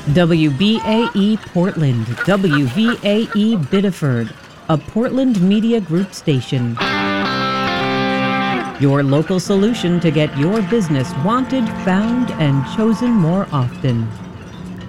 WBAE Portland, WVAE Biddeford, a Portland Media Group station. Your local solution to get your business wanted, found, and chosen more often.